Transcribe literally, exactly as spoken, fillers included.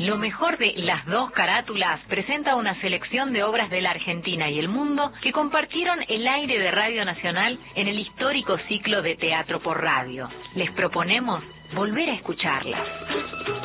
Lo mejor de Las Dos Carátulas presenta una selección de obras de la Argentina y el mundo que compartieron el aire de Radio Nacional en el histórico ciclo de Teatro por Radio. Les proponemos volver a escucharlas.